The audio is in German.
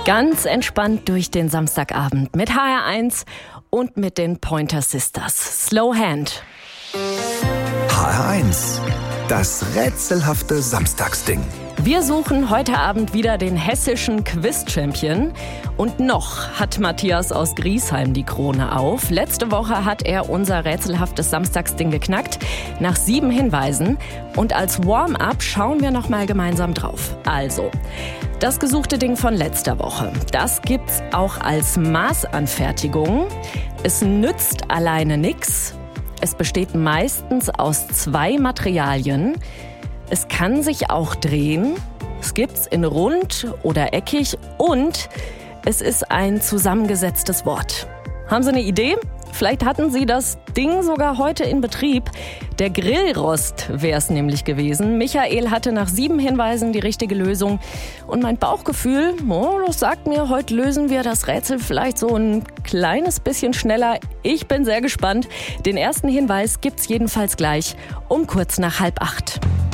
Ganz entspannt durch den Samstagabend mit HR1 und mit den Pointer Sisters. Slow Hand. HR1, das rätselhafte Samstagsding. Wir suchen heute Abend wieder den hessischen Quiz-Champion. Und noch hat Matthias aus Griesheim die Krone auf. Letzte Woche hat er unser rätselhaftes Samstagsding geknackt, nach 7 Hinweisen. Und als Warm-up schauen wir noch mal gemeinsam drauf. Also, das gesuchte Ding von letzter Woche, das gibt's auch als Maßanfertigung. Es nützt alleine nix. Es besteht meistens aus 2 Materialien. Es kann sich auch drehen, es gibt's in rund oder eckig und es ist ein zusammengesetztes Wort. Haben Sie eine Idee? Vielleicht hatten Sie das Ding sogar heute in Betrieb. Der Grillrost wäre es nämlich gewesen. Michael hatte nach 7 Hinweisen die richtige Lösung. Und mein Bauchgefühl, das sagt mir, heute lösen wir das Rätsel vielleicht so ein kleines bisschen schneller. Ich bin sehr gespannt. Den ersten Hinweis gibt's jedenfalls gleich um kurz nach 7:30.